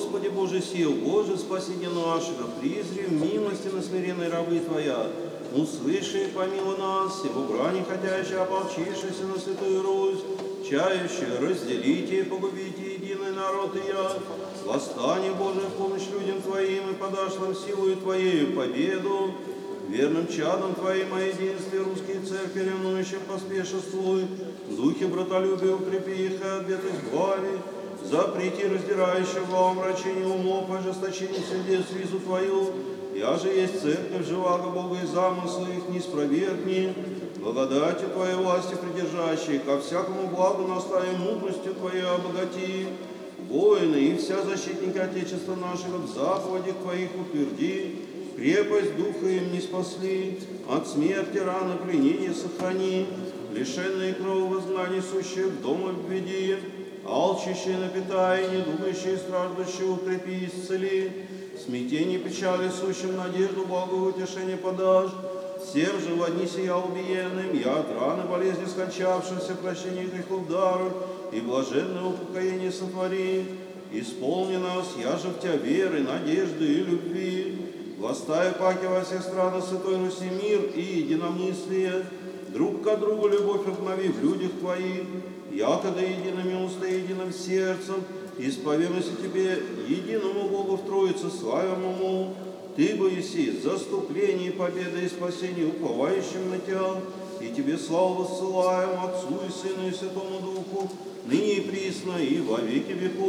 Господи Боже сил, Боже спасение нашего, призри в милости на смиренной рабы Твоя, услыши и помилуй нас, и в брани ходящие, ополчившиеся на святую Русь, чающие, разделите и погубите единый народ и я. Восстание Божие в помощь людям Твоим, и подашь нам силу Твоею победу. Верным чадом Твоим о единстве русские церкви ревнующим поспешествуй, в духе братолюбия укрепи их и от бед избави, запрети раздирающего омрачение умов, ожесточение сердец визу Твою, я же есть церковь живаго Бога и замыслы их не спровергни, благодатью Твоей власти придержащей, ко всякому благу настави мудростью Твоей обогати, воины и вся защитники Отечества нашего в заповедях Твоих утверди, крепость духа им не спасли, от смерти раны пленения сохрани, лишенные крови возгнания сущие в дом обведи, алчащие напитай, недугающие страждущие укрепи и исцели, смятение печали сущим надежду благого утешения подашь, всем же в одни сия убиенным, я от раны болезни скончавшимся, прощение грехов даруй, и блаженное упокоение сотвори. Исполни нас, я же в Тебя веры, надежды и любви. Властая паки во всех странах Святой Руси мир и единомыслие, друг к другу любовь обнови в людях Твоих, якогда едиными уста и единым сердцем, исповемся Тебе, единому Богу в Троице славимому, Ты бы еси заступление, победа и спасение уповающим на Тебя, и Тебе славу воссылаем Отцу и Сыну и Святому Духу, ныне и присно и во веки веков.